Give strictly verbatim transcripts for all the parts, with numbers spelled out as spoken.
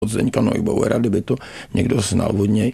od Zdeňka Neubauera, kdyby to někdo znal od něj,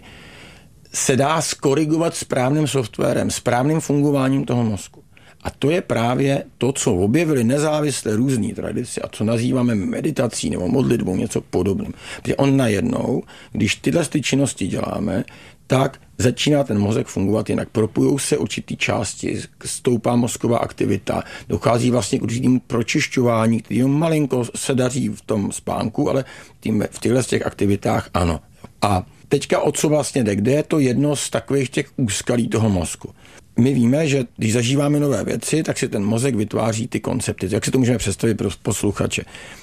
se dá skorigovat správným softwarem, správným fungováním toho mozku. A to je právě to, co objevili nezávisle různý tradice a co nazýváme meditací nebo modlitbou, něco podobným. Protože on najednou, když tyhle ty činnosti děláme, tak začíná ten mozek fungovat jinak. Propujou se určitý části, stoupá mozková aktivita, dochází vlastně k určitým pročišťování, který malinko se daří v tom spánku, ale tím, v těchto těch aktivitách ano. A teďka o co vlastně jde? Kde je to jedno z takových těch úskalí toho mozku? My víme, že když zažíváme nové věci, tak si ten mozek vytváří ty koncepty. Jak si to můžeme představit pro posluchače?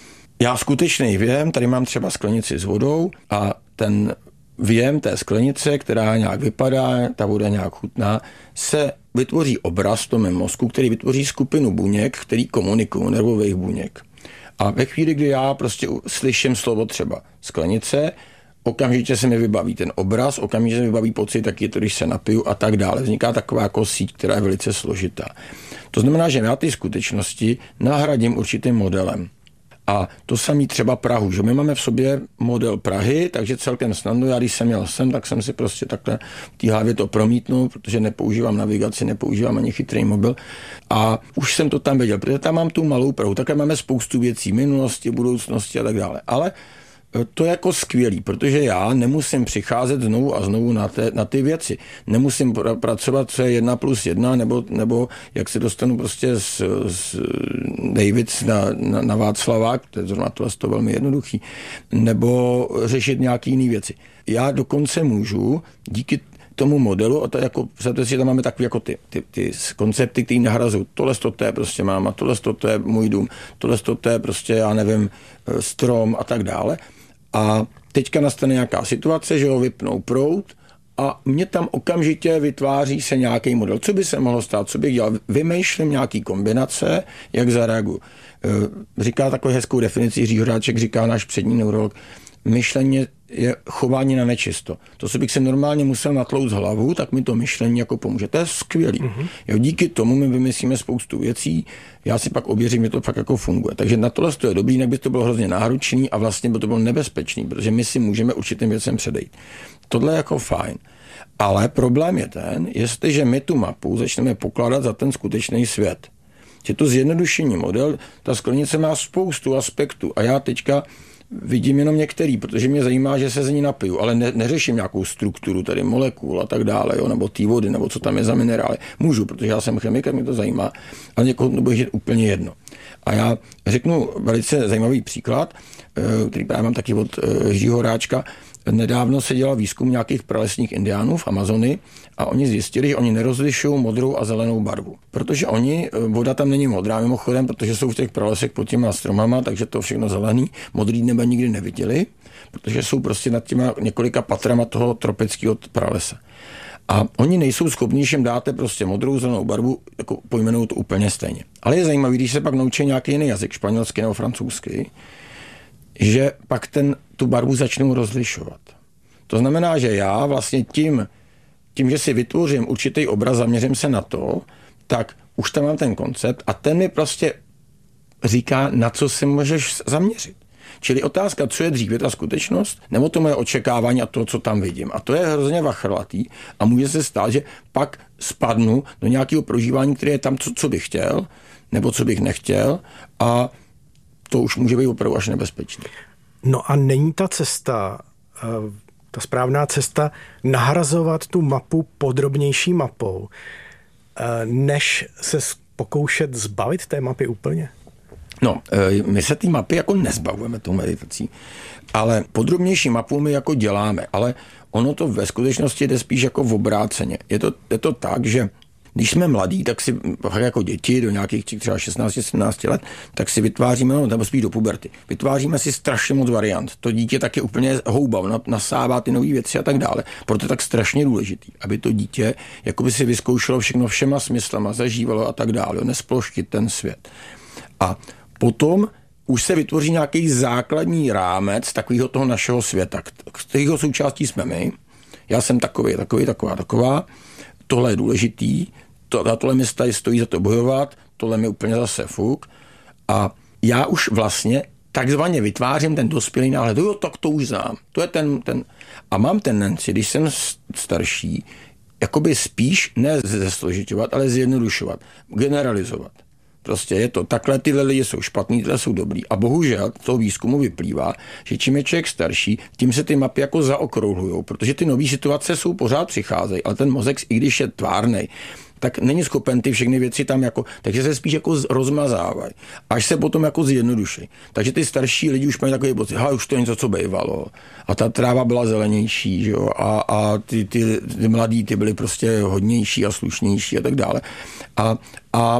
Já skutečný věm, tady mám třeba sklenici s vodou a ten věm té sklenice, která nějak vypadá, ta voda nějak chutná, se vytvoří obraz v tom mém mozku, který vytvoří skupinu buněk, který komunikují, nervových buněk. A ve chvíli, kdy já prostě slyším slovo třeba sklenice, okamžitě se mi vybaví ten obraz, okamžitě se mi vybaví pocit, tak je to, když se napiju a tak dále. Vzniká taková jako síť, která je velice složitá. To znamená, že já ty skutečnosti nahradím určitým modelem. A to samý třeba Prahu, že my máme v sobě model Prahy, takže celkem snadno, já když jsem jel sem, tak jsem si prostě takhle v té hlavě to promítnul, protože nepoužívám navigaci, nepoužívám ani chytrý mobil a už jsem to tam věděl, protože tam mám tu malou Prahu, také máme spoustu věcí, minulosti, budoucnosti a tak dále, ale to je jako skvělý, protože já nemusím přicházet znovu a znovu na, té, na ty věci. Nemusím pr- pracovat, co je jedna plus jedna, nebo, nebo jak se dostanu prostě z, z Davids na, na, na Václavák, to je zrovna to, to velmi jednoduchý, nebo řešit nějaké jiné věci. Já dokonce můžu díky tomu modelu, a to jako, protože tam máme takové jako ty, ty, ty koncepty, které nahrazují. Tohle to je prostě máma, tohle to je můj dům, tohle to je prostě, já nevím, strom a tak dále. A teďka nastane nějaká situace, že ho vypnou proud a mě tam okamžitě vytváří se nějaký model. Co by se mohlo stát, co bych dělal? Vymýšlím nějaký kombinace, jak zareaguju. Říká takovou hezkou definici, Jiří Horáček říká, náš přední neurolog, myšlení je chování na nečisto. To, co bych se normálně musel natlout z hlavu, tak mi to myšlení jako pomůže. To je skvělý. Mm-hmm. Jo, díky tomu my vymyslíme spoustu věcí, já si pak ověřím, že to fakt jako funguje. Takže na tohle to je dobrý, jinak by to bylo hrozně náročný a vlastně by to bylo nebezpečný, protože my si můžeme určitým věcem předejít. Tohle je jako fajn. Ale problém je ten, jestliže my tu mapu začneme pokládat za ten skutečný svět. Že to zjednodušení model, ta sklenice má spoustu aspektů a já teďka vidím jenom některý, protože mě zajímá, že se z ní napiju, ale ne, neřeším nějakou strukturu, tady molekul a tak dále, jo, nebo té vody, nebo co tam je za minerály. Můžu, protože já jsem chemik a mě to zajímá, ale někoho to bude úplně jedno. A já řeknu velice zajímavý příklad, který právě mám taky od Jiřího Horáčka. Nedávno se dělal výzkum nějakých pralesních indiánů v Amazonii a oni zjistili, že oni nerozlišují modrou a zelenou barvu. Protože oni, voda tam není modrá mimochodem, protože jsou v těch pralesech pod těma stromama, takže to všechno zelený. Modrý neba nikdy neviděli, protože jsou prostě nad těma několika patrama toho tropického pralesa. A oni nejsou schopni, že jim dáte prostě modrou, zelenou barvu, jako pojmenou to úplně stejně. Ale je zajímavý, když se pak naučí nějaký jiný jazyk, španělský nebo francouzský, že pak ten, tu barvu začnou rozlišovat. To znamená, že já vlastně tím, tím, že si vytvořím určitý obraz, zaměřím se na to, tak už tam mám ten koncept a ten mi prostě říká, na co se můžeš zaměřit. Čili otázka, co je dříve ta skutečnost, nebo to moje očekávání a to, co tam vidím. A to je hrozně vachrlatý a může se stát, že pak spadnu do nějakého prožívání, které je tam, co, co bych chtěl, nebo co bych nechtěl a to už může být opravdu až nebezpečné. No a není ta cesta, ta správná cesta nahrazovat tu mapu podrobnější mapou, než se pokoušet zbavit té mapy úplně? No, my se té mapy jako nezbavujeme tou meditací, ale podrobnější mapu my jako děláme, ale ono to ve skutečnosti jde spíš jako v obráceně. Je to, je to tak, že když jsme mladí, tak si jako děti do nějakých třeba šestnáct sedmnáct let, tak si vytváříme, no nebo spíš do puberty, vytváříme si strašně moc variant. To dítě tak je úplně houba, nasává ty nové věci a tak dále. Proto je tak strašně důležitý, aby to dítě jakoby si vyzkoušelo všechno všema smyslama, zažívalo a tak dále, nesploštit ten svět. A potom už se vytvoří nějaký základní rámec takového toho našeho světa, kterého součástí jsme my. Já jsem takový, takový, taková, taková. Tohle je důležitý, to, na tohle mi stojí za to bojovat, tohle mi úplně zase fuk. A já už vlastně takzvaně vytvářím ten dospělý náhled. Jo, tak to už znám. To je ten, ten. A mám tendenci, když jsem starší, jakoby spíš ne zesložiťovat, ale zjednodušovat, generalizovat. Prostě je to, takhle tyhle lidi jsou špatný, tyhle jsou dobrý. A bohužel z toho výzkumu vyplývá, že čím je člověk starší, tím se ty mapy jako zaokrouhlujou, protože ty nové situace jsou pořád přicházejí, ale ten mozek, i když je tvárnej, tak není schopen ty všechny věci tam jako, takže se spíš jako rozmazávají, až se potom jako zjednoduší. Takže ty starší lidi už mají takový pocit, ha, už to je něco, co bývalo. A ta tráva byla zelenější, že jo, a, a ty, ty, ty mladí, ty byly prostě hodnější a slušnější a tak dále. A, a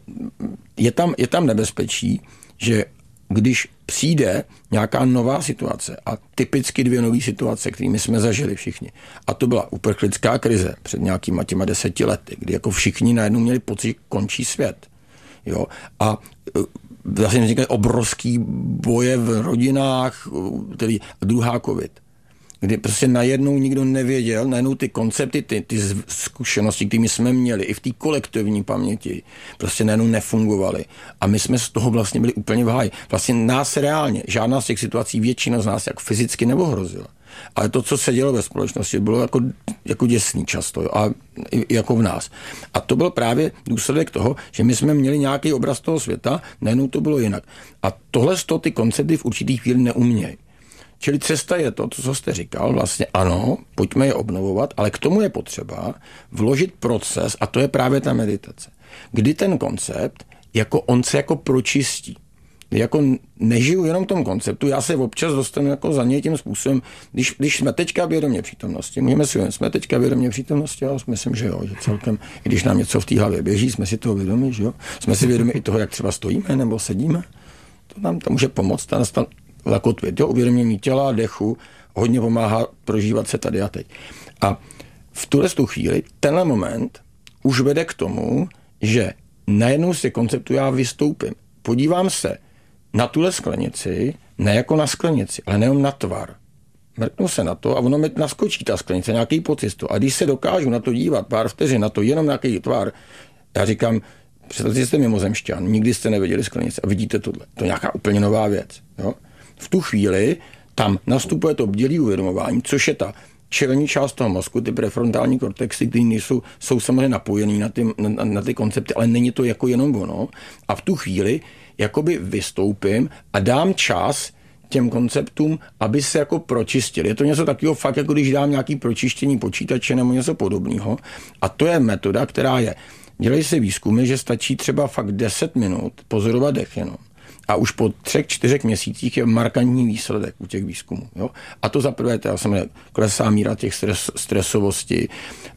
je tam, je tam nebezpečí, že když přijde nějaká nová situace a typicky dvě nové situace, kterými jsme zažili všichni. A to byla uprchlická krize před nějakýma těma deseti lety, kdy jako všichni najednou měli pocit, že končí svět. Jo? A vlastně vznikaly obrovský boje v rodinách, tedy druhá covid. Kdy prostě najednou nikdo nevěděl, najednou ty koncepty, ty, ty zkušenosti, kterými jsme měli i v té kolektivní paměti, prostě najednou nefungovaly. A my jsme z toho vlastně byli úplně v háji. Vlastně nás reálně, žádná z těch situací, většina z nás jako fyzicky neohrozila. Ale to, co se dělo ve společnosti, bylo jako, jako děsný často, jo, a jako v nás. A to byl právě důsledek toho, že my jsme měli nějaký obraz toho světa, najednou to bylo jinak. A tohle z toho ty koncepty v určitých chvíli neumějí. Čili cesta je to, co jste říkal, vlastně ano, pojďme je obnovovat, ale k tomu je potřeba vložit proces, a to je právě ta meditace. Kdy ten koncept, jako on se jako pročistí. Jako nežiju jenom v tom konceptu, já se občas dostanu jako za něj tím způsobem, když, když jsme teďka vědomě přítomnosti, můžeme si jsme teďka vědomě přítomnosti, já myslím, že jo, že celkem, když nám něco v té hlavě běží, jsme si toho vědomi, že jo, jsme si vědomi i toho, jak třeba stojíme nebo sedíme, to nám to může pomoct, ta nastan zakotvit, jo, uvědomění těla, dechu, hodně pomáhá prožívat se tady a teď. A v tuhle tu chvíli, tenhle moment už vede k tomu, že najednou z těch konceptů já vystoupím. Podívám se na tuhle sklenici, ne jako na sklenici, ale nejenom na tvar. Mrknu se na to a ono mi naskočí ta sklenice, nějaký pocit. A když se dokážu na to dívat pár vteřin, na to jenom nějaký tvar, já říkám, představte, že jste mimozemšťan, nikdy jste neviděli sklenici a vidíte tohle. To je nějaká úplně nová věc. Jo? V tu chvíli tam nastupuje to bdělé uvědomování, což je ta čelní část toho mozku, ty prefrontální kortexy, které nejsou, jsou samozřejmě napojený na ty, na, na ty koncepty, ale není to jako jenom ono. A v tu chvíli jakoby vystoupím a dám čas těm konceptům, aby se jako pročistili. Je to něco takového fakt, jako když dám nějaký pročištění počítače nebo něco podobného. A to je metoda, která je. Dělají se výzkumy, že stačí třeba fakt deset minut pozorovat dech jenom. A už po třech, čtyřech měsících je markantní výsledek u těch výzkumů. Jo? A to zaprvé, já jsem klesá míra těch stres, stresovosti.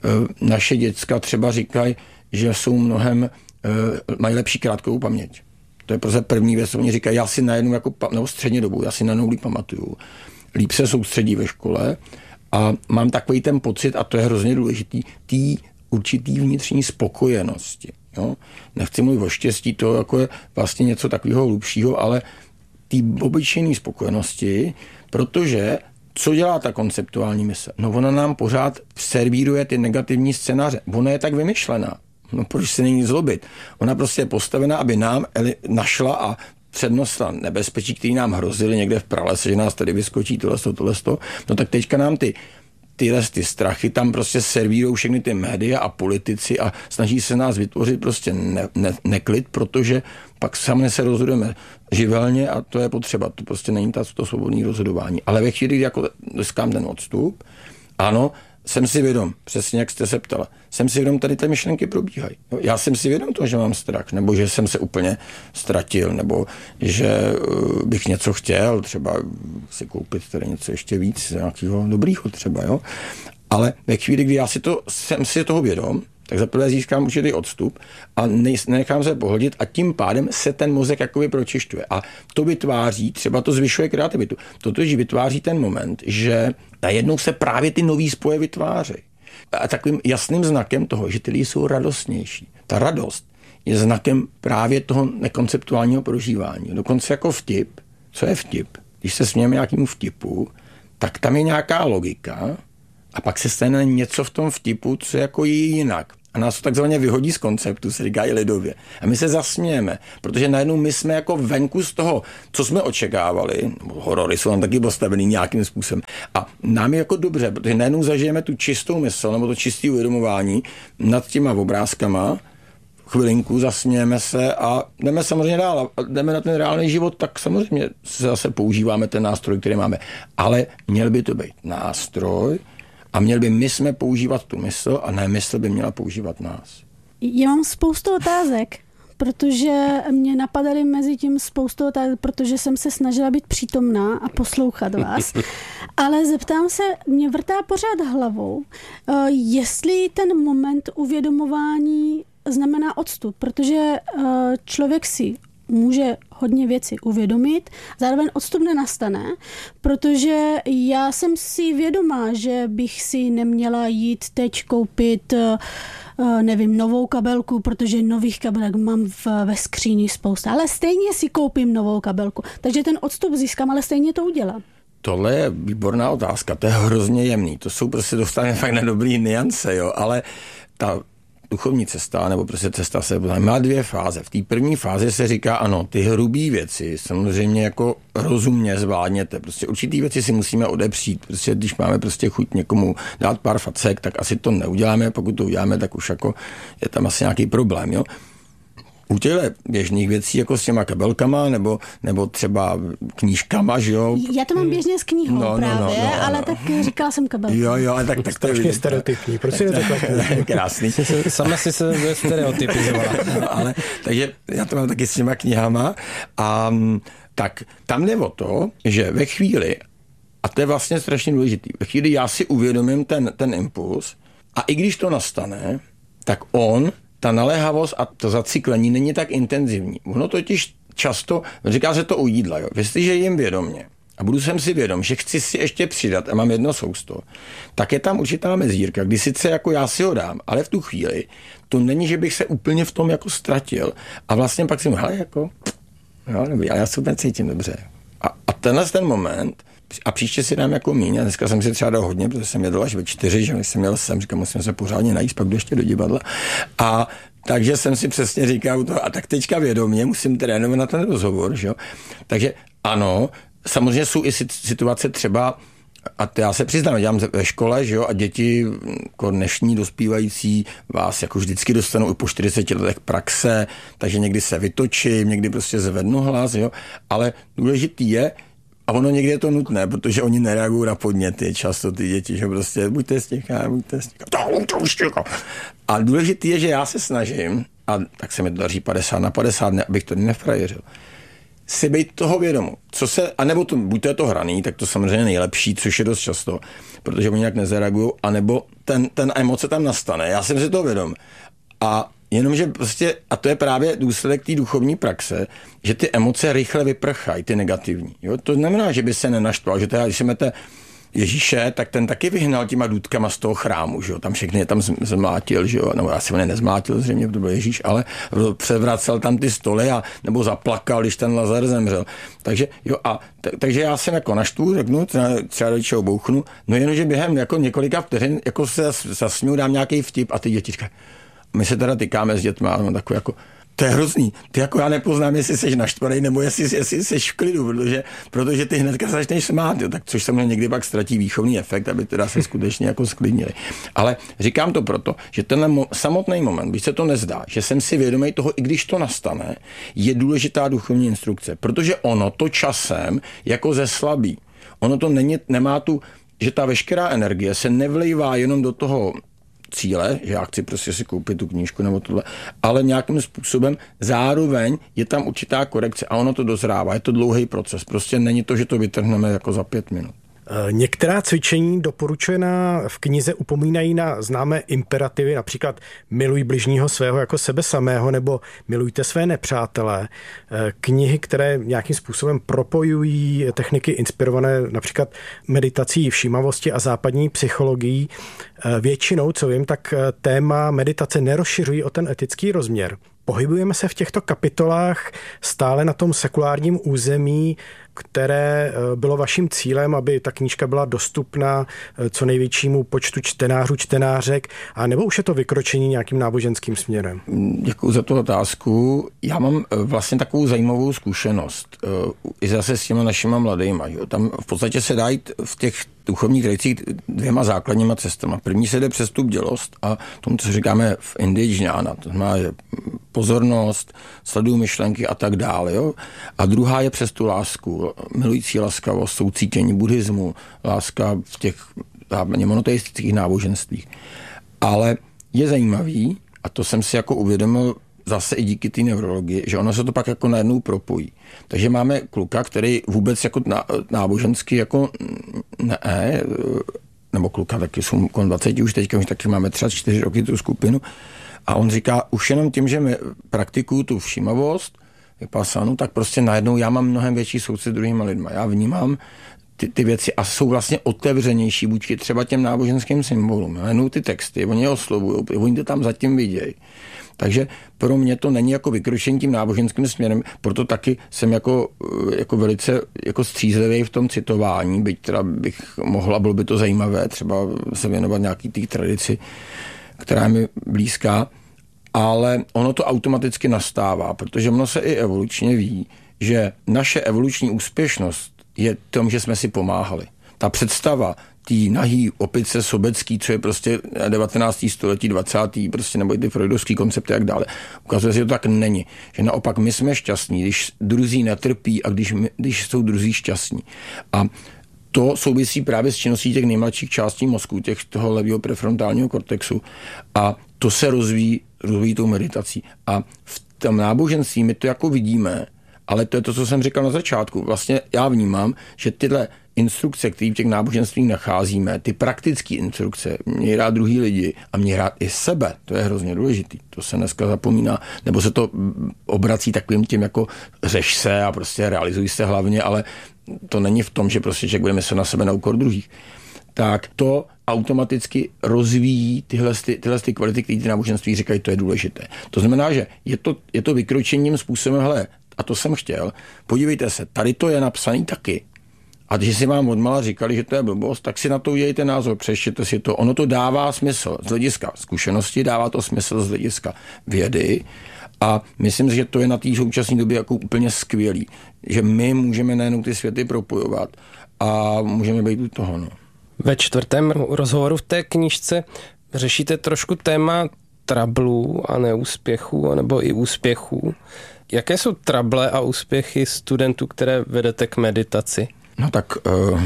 Naše děcka třeba říkají, že jsou mnohem, mají lepší krátkou paměť. To je prostě první věc, co oni říkají, já si najednou, jako, nebo středně dobu, já si najednou líp pamatuju. Líp se soustředí ve škole a mám takový ten pocit, a to je hrozně důležitý, tý určitý vnitřní spokojenosti. Jo? Nechci mluvit o štěstí, to jako je vlastně něco takového hlubšího, ale té obyčejné spokojenosti, protože co dělá ta konceptuální mysl? No ona nám pořád servíruje ty negativní scénáře. Ona je tak vymyšlená. No proč se není zlobit? Ona prostě je postavená, aby nám našla a přednosla nebezpečí, který nám hrozily někde v pralese, že nás tady vyskočí tohle, tohle, tohle. No tak teďka nám ty tyhle ty strachy tam prostě servírují všechny ty média a politici a snaží se nás vytvořit prostě ne, ne, neklid, protože pak sami se rozhodujeme živelně a to je potřeba. To prostě není ta, to svobodné rozhodování. Ale ve chvíli, kdy jako deskám ten odstup, ano, jsem si vědom, přesně jak jste se ptala, jsem si vědom, tady ty myšlenky probíhají. Já jsem si vědom toho, že mám strach, nebo že jsem se úplně ztratil, nebo že bych něco chtěl, třeba si koupit tady něco ještě víc, nějakého dobrýho třeba, jo. Ale ve chvíli, kdy já si to, jsem si toho vědom, tak zaprvé získám určitý odstup a nenechám se pohodit a tím pádem se ten mozek jakoby pročišťuje. A to vytváří, třeba to zvyšuje kreativitu. To totiž vytváří ten moment, že najednou se právě ty nový spoje vytvářejí. A takovým jasným znakem toho, že ty lidi jsou radostnější. Ta radost je znakem právě toho nekonceptuálního prožívání. Dokonce jako vtip. Co je vtip? Když se smějeme nějakému vtipu, tak tam je nějaká logika a pak se stane něco v tom vtipu, co jako je jinak. a nás to takzvaně vyhodí z konceptu, se říká i lidově. A my se zasmějeme, protože najednou my jsme jako venku z toho, co jsme očekávali, horory jsou nám taky postavený nějakým způsobem. A nám je jako dobře, protože najednou zažijeme tu čistou mysl, nebo to čisté uvědomování nad těma obrázkama, chvilinku, zasmějeme se a jdeme samozřejmě dál. A jdeme na ten reálný život, tak samozřejmě zase používáme ten nástroj, který máme. Ale měl by to být nástroj a měl by my jsme používat tu mysl a ne mysl by měla používat nás. Já mám spoustu otázek, protože mě napadaly mezi tím spoustu otázek, protože jsem se snažila být přítomná a poslouchat vás. Ale zeptám se, mě vrtá pořád hlavou, jestli ten moment uvědomování znamená odstup, protože člověk si může hodně věcí uvědomit, zároveň odstup nenastane, protože já jsem si vědomá, že bych si neměla jít teď koupit nevím, novou kabelku, protože nových kabelek mám v, ve skříni spousta, ale stejně si koupím novou kabelku, takže ten odstup získám, ale stejně to udělám. Tohle je výborná otázka, to je hrozně jemný, to jsou prostě dostáváme fakt na dobrý niance, jo, ale ta duchovní cesta, nebo prostě cesta se má dvě fáze. V té první fázi se říká, ano, ty hrubý věci samozřejmě jako rozumně zvládněte. Prostě určitý věci si musíme odepřít. Prostě když máme prostě chuť někomu dát pár facek, tak asi to neuděláme. Pokud to uděláme, tak už jako je tam asi nějaký problém, jo. U těchto běžných věcí, jako s těma kabelkama, nebo, nebo třeba knížkama, že jo? Já to mám běžně s knihou no, právě, no, no, no, no. ale tak říkala jsem kabelku. Jo, jo, ale tak, tak to je stereotypní, proč si neřekla? Krásný. Sama si se stereotypizovala. No, ale, takže já to mám taky s těma knihama a tak tam jde o to, že ve chvíli, a to je vlastně strašně důležitý, ve chvíli já si uvědomím ten, ten impuls a i když to nastane, tak on ta naléhavost a to zacyklení není tak intenzivní. Ono totiž často, říká se to u jídla, jo. Jestliže jim vědomě a budu jsem si vědom, že chci si ještě přidat a mám jedno sousto, tak je tam určitá mezírka, kdy sice jako já si ho dám, ale v tu chvíli to není, že bych se úplně v tom jako ztratil a vlastně pak si hele, jako, jo, dobrý, ale já se úplně cítím dobře. A, a tenhle ten moment a příště si dám jako míň. A dneska jsem si třeba dal hodně, protože jsem jedl až ve čtyři, že jsem měl sem, říkám, musím se pořádně najíst, pak jdu ještě do divadla. A takže jsem si přesně říkal, to, a tak teďka vědomě musím trénovat na ten rozhovor, že jo. Takže ano, samozřejmě jsou i situace třeba, a to já se přiznám, dělám ve škole, že jo, a děti jako dnešní dospívající vás jako vždycky dostanou i po čtyřiceti letech praxe, takže někdy se vytočím, někdy prostě zvednu hlas, jo, ale důležitý je, a ono někdy je to nutné, protože oni nereagují na podněty, často ty děti, že prostě buďte stichá, buďte stichá. A důležitý je, že já se snažím, a tak se mi to daří padesát na padesát, ne, abych to nefrajeřil, si být toho vědomu. Co se, anebo to, buď to je to hraný, tak to samozřejmě nejlepší, což je dost často, protože oni nějak nezareagují, anebo ten, ten emoce tam nastane. Já jsem si toho vědom. A jenomže prostě, a to je právě důsledek té duchovní praxe, že ty emoce rychle vyprchají, ty negativní. Jo? To znamená, že by se nenaštval, že teda, když si máte Ježíše, tak ten taky vyhnal těma důtkama z toho chrámu, že jo? Tam všechny je tam zmlátil, že jo? Nebo asi on je nezmlátil, zřejmě to byl Ježíš, ale převracel tam ty stoly a nebo zaplakal, když ten Lazar zemřel. Takže jo, a t- takže já jsem jako naštvu, řeknu, třeba, třeba do čeho bouchnu, no jenomže během jako několika vteřin jako se zasměju, dám nějaký vtip a ty děti říkají, my se teda tykáme s dětma, no, takový jako, to je hrozný. Ty jako já nepoznám, jestli jsi naštvaný, nebo jestli, jestli jsi v klidu, protože, protože ty hnedka začneš smát, jo, tak což se mně někdy pak ztratí výchovný efekt, aby teda se skutečně jako sklidnili. Ale říkám to proto, že ten mo- samotný moment, když se to nezdá, že jsem si vědomý toho, i když to nastane, je důležitá duchovní instrukce, protože ono to časem jako zeslabí. Ono to není, nemá tu, že ta veškerá energie se nevlejvá jenom do toho cíle, že já chci prostě si koupit tu knížku nebo tohle, ale nějakým způsobem zároveň je tam určitá korekce a ono to dozrává. Je to dlouhý proces. Prostě není to, že to vytrhneme jako za pět minut. Některá cvičení doporučená v knize upomínají na známé imperativy, například miluj bližního svého jako sebe samého nebo milujte své nepřátele. Knihy, které nějakým způsobem propojují techniky inspirované například meditací všímavosti a západní psychologií. Většinou, co vím, tak téma meditace nerozšiřují o ten etický rozměr. Pohybujeme se v těchto kapitolách stále na tom sekulárním území které bylo vaším cílem, aby ta knížka byla dostupná co největšímu počtu čtenářů, čtenářek, a nebo už je to vykročení nějakým náboženským směrem? Děkuji za tu otázku. Já mám vlastně takovou zajímavou zkušenost i zase s těma našima mladýma. Jo. Tam v podstatě se dá jít v těch duchovních tradicích dvěma základníma cestama. První se jde přes tu bdělost a tomu, co říkáme v Indii džňána, to znamená pozornost, sleduju myšlenky a tak dále. Jo. A druhá je přes tu lásku, milující laskavost, soucítění buddhismu, láska v těch monoteistických náboženstvích. Ale je zajímavý, a to jsem si jako uvědomil zase i díky té neurologii, že ono se to pak jako najednou propojí. Takže máme kluka, který vůbec jako nábožensky jako ne, nebo kluka, taky jsou kolem dvacet už teďka, už taky máme třeba čtyři roky tu skupinu, a on říká, už jenom tím, že my praktikuju tu všímavost, vypasanu, tak prostě najednou já mám mnohem větší soucit s druhýma lidma. Já vnímám ty, ty věci a jsou vlastně otevřenější vůči třeba těm náboženským symbolům. Najednou ty texty, oni je oslovují, oni to tam zatím vidějí. Takže pro mě to není jako vykročení tím náboženským směrem, proto taky jsem jako, jako velice jako střízlivý v tom citování, byť teda bych mohla, bylo by to zajímavé, třeba se věnovat nějaký té tradici, která je mi blízká, ale ono to automaticky nastává, protože ono se i evolučně ví, že naše evoluční úspěšnost je tom, že jsme si pomáhali. Ta představa tý nahý opice sobecký, co je prostě devatenáctého století, dvacátého prostě, nebo i ty freudovský koncepty a tak dále. Ukazuje se, že to tak není. Že naopak my jsme šťastní, když druzí netrpí a když, my, když jsou druzí šťastní. A to souvisí právě s činností těch nejmladších částí mozku, těch toho levého prefrontálního kortexu. A to se rozvíjí, rozvíjí tou meditací. A v tom náboženství my to jako vidíme, ale to je to, co jsem říkal na začátku. Vlastně já vnímám, že tyhle instrukce, které v těch náboženstvích nacházíme, ty praktické instrukce, měj rád druhý lidi a měj rád i sebe, to je hrozně důležitý. To se dneska zapomíná, nebo se to obrací takovým tím jako řeš se a prostě realizuj se hlavně, ale to není v tom, že prostě člověk bude myslet na sebe na úkor druhých. Tak to automaticky rozvíjí tyhle, tyhle ty kvality, které ty náboženství říkají, to je důležité. To znamená, že je to, je to vykročením způsobem, hele, a to jsem chtěl, podívejte se, tady to je napsaný taky. A když si vám odmala říkali, že to je blbost, tak si na to udělejte názor, přečtěte si to. Ono to dává smysl z hlediska zkušenosti, dává to smysl z hlediska vědy a myslím si, že to je na té současné době jako úplně skvělý, že my můžeme najednou ty světy propojovat a můžeme být u toho. No. Ve čtvrtém rozhovoru v té knížce řešíte trošku téma trablů a neúspěchů, nebo i úspěchů. Jaké jsou trable a úspěchy studentů, které vedete k meditaci? No tak uh,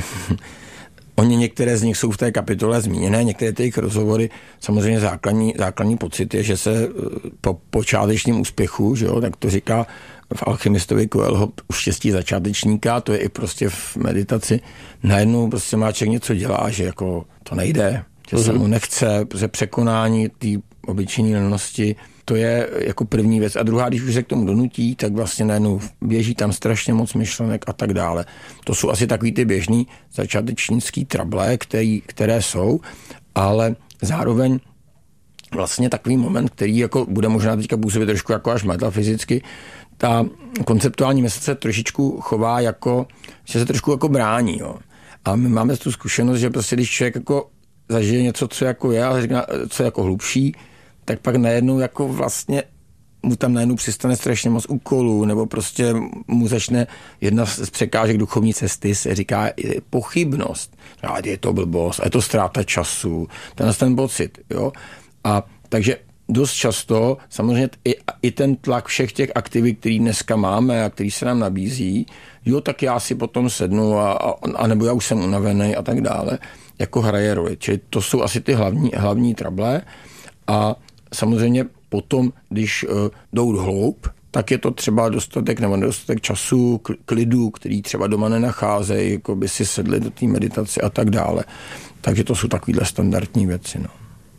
oni některé z nich jsou v té kapitole zmíněné, některé těch rozhovory, samozřejmě základní, základní pocit je, že se uh, po počátečním úspěchu, že jo, tak to říká v Alchymistovi Coelho u štěstí začátečníka, to je i prostě v meditaci, najednou prostě má člověk něco dělá, že jako to nejde, že mm-hmm. se mu nechce, protože překonání té obyčejné lenosti, to je jako první věc. A druhá, když už se k tomu donutí, tak vlastně najednou běží tam strašně moc myšlenek a tak dále. To jsou asi takový ty běžný začátečnický trable, který, které jsou, ale zároveň vlastně takový moment, který jako bude možná teďka působit trošku jako až metafyzicky, ta konceptuální mysl se trošičku chová jako, že se trošku jako brání. Jo. A my máme tu zkušenost, že prostě když člověk jako zažije něco, co jako je, a říká, co je jako hlubší, tak pak najednou jako vlastně mu tam najednou přistane strašně moc úkolů, nebo prostě mu začne jedna z překážek duchovní cesty, se říká je pochybnost. A je to blbost, a je to ztráta času, ten ten pocit. Jo? A takže dost často samozřejmě i, i ten tlak všech těch aktivit, který dneska máme a který se nám nabízí, jo, tak já si potom sednu a, a, a nebo já už jsem unavený a tak dále, jako hraje roli. Čili to jsou asi ty hlavní, hlavní trable a samozřejmě potom, když uh, jdou hloub, tak je to třeba dostatek nebo nedostatek času, klidu, který třeba doma nenacházejí, jako by si sedli do té meditace a tak dále. Takže to jsou takovýhle standardní věci. No.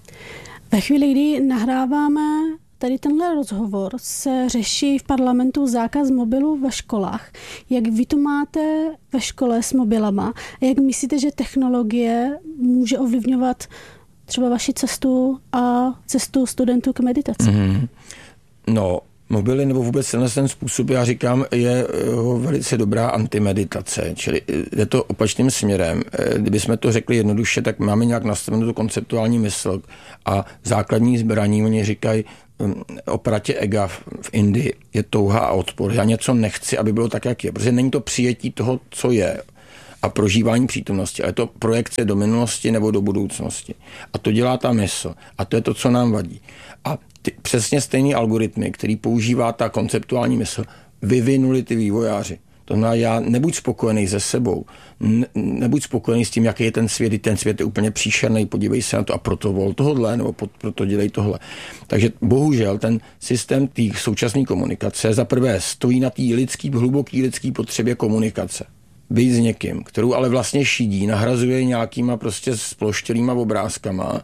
Ve chvíli, kdy nahráváme tady tenhle rozhovor, se řeší v parlamentu zákaz mobilů ve školách. Jak vy to máte ve škole s mobilama? A jak myslíte, že technologie může ovlivňovat třeba vaši cestu a cestu studentů k meditaci? Mm-hmm. No, Mobily nebo vůbec tenhle ten způsob, já říkám, je velice dobrá antimeditace, čili je to opačným směrem. Kdybychom to řekli jednoduše, tak máme nějak nastavenou tu konceptuální mysl a základní zbraní, oni říkají, opratě ega v Indii je touha a odpor. Já něco nechci, aby bylo tak, jak je, protože není to přijetí toho, co je a prožívání přítomnosti, ale je to projekce do minulosti nebo do budoucnosti. A to dělá ta mysl. A to je to, co nám vadí. A ty, přesně stejný algoritmy, který používá ta konceptuální mysl, vyvinuli ty vývojáři. To znamená, já nebuď spokojený se sebou, ne, nebuď spokojený s tím, jaký je ten svět, ten svět je úplně příšerný, podívej se na to a proto vol tohle, nebo proto dělej tohle. Takže bohužel ten systém té současné komunikace za prvé stojí na té lidský, hluboký lidský potřebě komunikace. Být s někým, kterou ale vlastně šidí, nahrazuje nějakýma prostě sploštělýma obrázkama.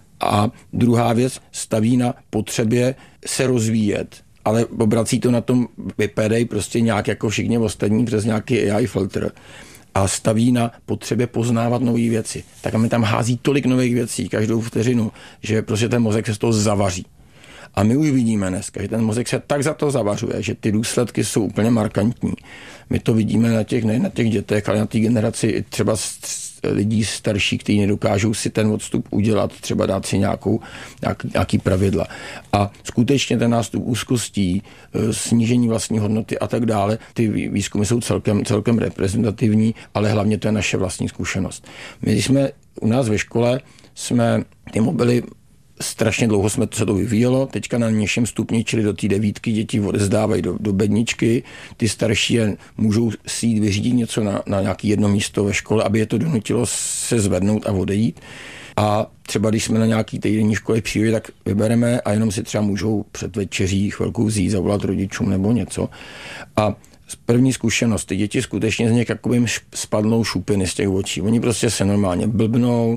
A druhá věc staví na potřebě se rozvíjet, ale obrací to na tom vypadají prostě nějak jako všichni ostatní přes nějaký A I filtr a staví na potřebě poznávat nové věci. Tak a mi tam hází tolik nových věcí každou vteřinu, že prostě ten mozek se z toho zavaří. A my už vidíme dneska, že ten mozek se tak za to zavařuje, že ty důsledky jsou úplně markantní. My to vidíme na těch, ne na těch dětech, ale na té generaci třeba lidí starší, kteří nedokážou si ten odstup udělat, třeba dát si nějakou, nějaký, nějaký pravidla. A skutečně ten nástup úzkostí, snížení vlastní hodnoty a tak dále, ty výzkumy jsou celkem, celkem reprezentativní, ale hlavně to je naše vlastní zkušenost. My jsme u nás ve škole, jsme ty mobily strašně dlouho jsme to, se to vyvíjelo, teďka na nižším stupni, čili do té devítky, děti odezdávají do, do bedničky, ty starší je můžou si jít vyřídit něco na, na nějaké jedno místo ve škole, aby je to donutilo se zvednout a odejít. A třeba když jsme na nějaký týdenní škole přijeli, tak vybereme a jenom si třeba můžou před večeří chvilku vzít, zavolat rodičům nebo něco. A první zkušenost, ty děti skutečně z něk jakoby jim spadnou šupiny z těch očí. Oni prostě se normálně blbnou,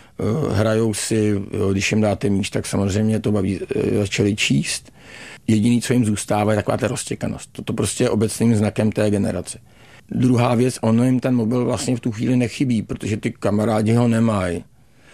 hrajou si, jo, když jim dáte míč, tak samozřejmě to baví, začali číst. Jediný, co jim zůstává, je taková ta roztěkanost. Toto prostě je obecným znakem té generace. Druhá věc, ono jim ten mobil vlastně v tu chvíli nechybí, protože ty kamarádi ho nemají.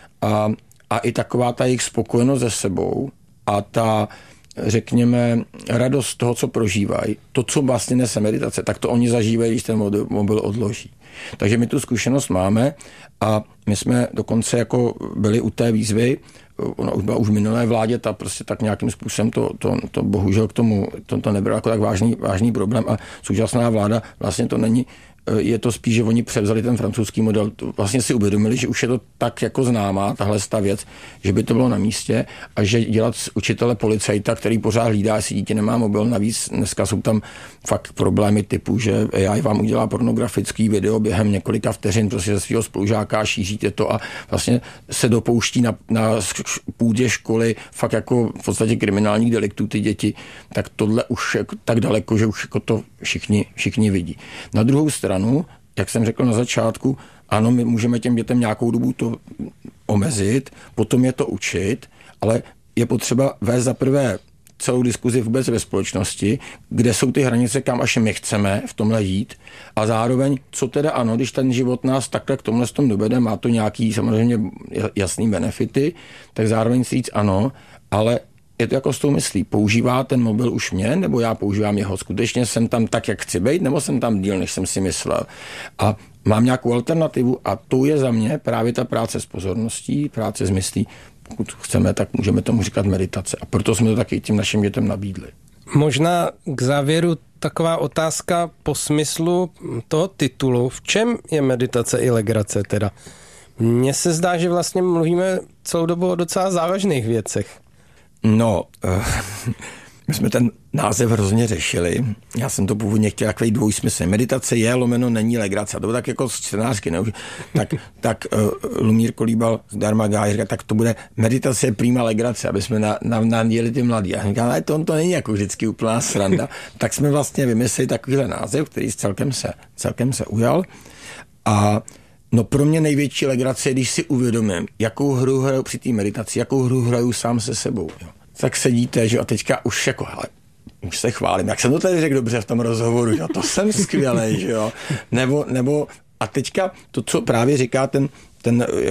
A, a i taková ta jejich spokojenost se sebou a ta, řekněme, radost toho, co prožívají, to, co vlastně nese meditace, tak to oni zažívají, když ten mobil odloží. Takže my tu zkušenost máme a my jsme dokonce jako byli u té výzvy, ona už byla už v minulé vládě, ta prostě tak nějakým způsobem to, to, to bohužel k tomu, to, to nebylo jako tak vážný, vážný problém a současná vláda vlastně to není, je to spíš, že oni převzali ten francouzský model, vlastně si uvědomili, že už je to tak jako známá, tahle ta věc, že by to bylo na místě a že dělat z učitele policajta, který pořád hlídá, jestli dítě nemá mobil, navíc dneska jsou tam fakt problémy typu, že A I vám udělá pornografický video během několika vteřin prostě ze svého spolužáka, šíříte to a vlastně se dopouští na, na půdě školy fakt jako v podstatě kriminálních deliktů ty děti, tak tohle už jako tak daleko, že už jako to všichni, všichni vidí. Na druhou stranu, jak jsem řekl na začátku, ano, my můžeme těm dětem nějakou dobu to omezit, potom je to učit, ale je potřeba vést za prvé celou diskuzi vůbec ve společnosti, kde jsou ty hranice, kam až my chceme v tomhle jít a zároveň, co teda ano, když ten život nás takhle k tomhle s tom dovede, má to nějaký samozřejmě jasný benefity, tak zároveň si říct ano, ale je to jako s tou myslí. Používá ten mobil už mě, nebo já používám jeho? Skutečně jsem tam tak, jak chci být, nebo jsem tam díl, než jsem si myslel? A mám nějakou alternativu a to je za mě právě ta práce s pozorností, práce s myslí. Pokud chceme, tak můžeme tomu říkat meditace. A proto jsme to taky tím našim dětem nabídli. Možná k závěru taková otázka po smyslu toho titulu. V čem je meditace i legrace teda? Mně se zdá, že vlastně mluvíme celou dobu o docela závažných věcech. No, my jsme ten název hrozně řešili. Já jsem to původně chtěl takový dvojsmysl. Meditace je, lomeno není legrace. A to bylo tak jako scénářky, ne? Tak, tak uh, Lumír Kolíbal z Dharma Gája říká, tak to bude meditace je prima legrace, aby jsme na, na, nadjeli ty mladí. A říká, ale to, to není jako vždycky úplná sranda. Tak jsme vlastně vymysleli takovýhle název, který celkem se, celkem se ujal. A no pro mě největší legrace je, když si uvědomím, jakou hru hraju při té meditaci, jakou hru hraju sám se sebou. Jo. Tak sedíte, že a teďka už jako, hele, už se chválím, jak jsem to tady řekl dobře v tom rozhovoru, že to jsem skvělej, že jo. Nebo, nebo, a teďka to, co právě říká ten, ten jako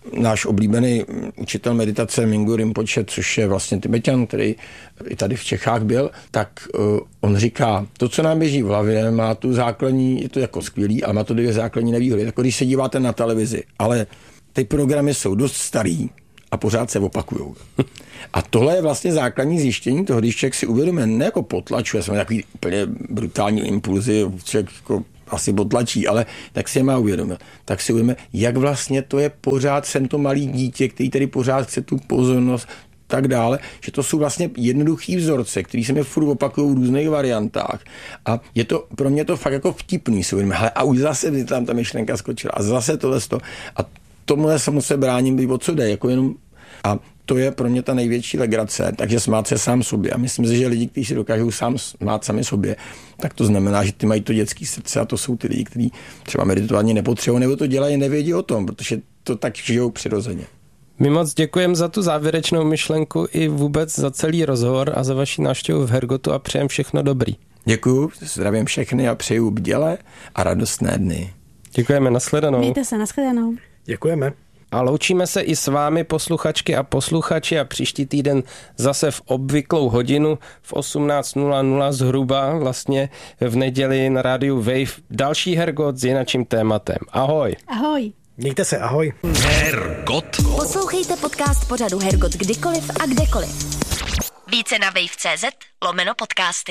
náš oblíbený učitel meditace Mingyur Rinpoche, což je vlastně Tibeťan, který i tady v Čechách byl, tak uh, on říká, to, co nám běží v hlavě, má tu základní, je to jako skvělý, a má to dvě základní nevýhody. Jako když se díváte na televizi, ale ty programy jsou dost starý a pořád se opakujou. A tohle je vlastně základní zjištění toho, když člověk si uvědomuje, ne jako potlačuje, jsme takový úplně brutální impulzy, člověk jako asi potlačí, ale tak si je má uvědomit. Tak si uvědomíme, jak vlastně to je pořád, jsem to malý dítě, který tady pořád chce tu pozornost, tak dále, že to jsou vlastně jednoduchý vzorce, který se mi furt opakují v různých variantách. A je to, pro mě to fakt jako vtipný, si uvědomíme, hele, a už zase by tam ta myšlenka skočila, a zase tohle sto. A tomuhle se se bráním, o co jde, jako jenom, a to je pro mě ta největší legrace, takže smát se sám sobě. A myslím si, že lidi, kteří si dokážou sám smát sami sobě, tak to znamená, že ty mají to dětský srdce, a to jsou ty lidi, kteří třeba meditovat nepotřebují, nebo to dělají, nevědí o tom, protože to tak žijou přirozeně. My moc děkujeme za tu závěrečnou myšlenku i vůbec za celý rozhovor a za vaši návštěvu v Hergotu a přejem všechno dobrý. Děkuju, zdravím všechny a přeju bdělé a radostné dny. Děkujeme, nashledanou. Mějte se, nashledanou. Děkujeme. A loučíme se i s vámi, posluchačky a posluchači, a příští týden zase v obvyklou hodinu v osmnáct nula nula zhruba, vlastně v neděli na rádiu Wave, další Hergot s jinačím tématem. Ahoj. Ahoj. Mějte se, ahoj. Hergot. Poslouchejte podcast pořadu Hergot kdykoliv a kdekoliv. Více na wave tečka cé zet lomeno podcasty.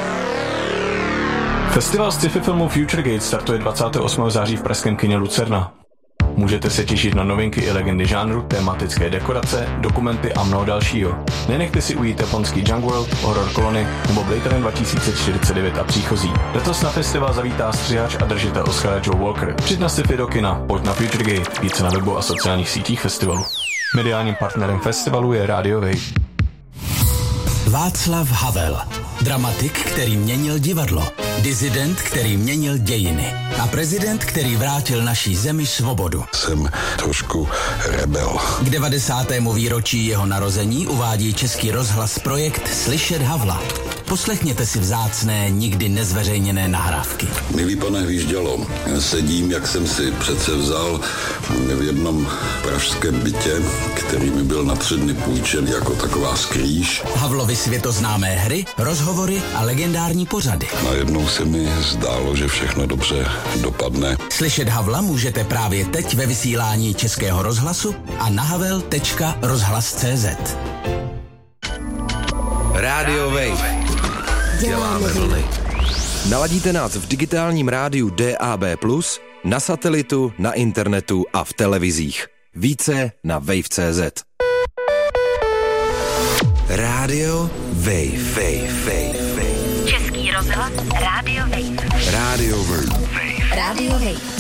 Festival sci-fi filmu Future Gate startuje dvacátého osmého září v pražském kině Lucerna. Můžete se těšit na novinky i legendy žánru, tematické dekorace, dokumenty a mnoho dalšího. Nenechte si ujít japonský Junk World, Horror Colony nebo Blade Runner dva tisíce čtyřicet devět a příchozí. Letos na festival zavítá střihač a držitel Oscara Joe Walker. Přijď na sci-fi do kina, pojď na Future Gate, více na webu a sociálních sítích festivalu. Mediálním partnerem festivalu je Radio Wave. Václav Havel. Dramatik, který měnil divadlo. Disident, který měnil dějiny. A prezident, který vrátil naší zemi svobodu. Jsem trošku rebel. K devadesátému výročí jeho narození uvádí Český rozhlas projekt Slyšet Havla. Poslechněte si vzácné, nikdy nezveřejněné nahrávky. Milý pane Hvíždělo, sedím, jak jsem si přece vzal v jednom pražském bytě, který mi byl na tři dny půjčen jako taková skrýž. Havlovy světoznámé hry, rozhovory a legendární pořady. Najednou se mi zdálo, že všechno dobře dopadne. Slyšet Havla můžete právě teď ve vysílání Českého rozhlasu a na havel tečka rozhlas tečka cé zet. Radio Wave. Děláme vlny. Naladíte nás v digitálním rádiu D A B plus, na satelitu, na internetu a v televizích. Více na wave tečka cé zet. Radio Wave. Wave, Wave, Wave. Český rozhlas Radio Wave. Radio Wave. Radio Wave.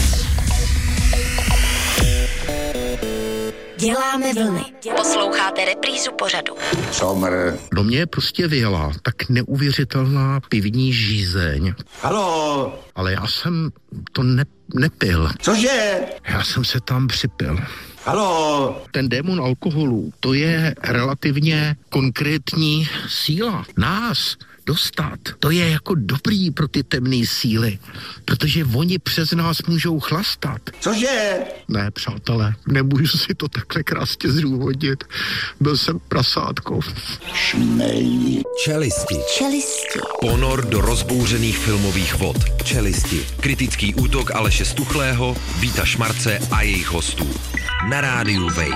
Děláme vlny. Posloucháte reprízu pořadu. Somr. Do mě prostě vyjela tak neuvěřitelná pivní žízeň. Haló. Ale já jsem to ne, nepil. Cože? Já jsem se tam připil. Haló. Ten démon alkoholu, to je relativně konkrétní síla. Nás dostat, to je jako dobrý pro ty temné síly, protože oni přes nás můžou chlastat. Cože? Ne, přátelé, nemůžu si to takhle krásně zdůvodnit. Byl jsem prasátko. Šmej. Čelisti. Čelisti. Ponor do rozbouřených filmových vod. Čelisti. Kritický útok Aleše Stuchlého, Víta Šmarce a jejich hostů. Na rádiu Wave.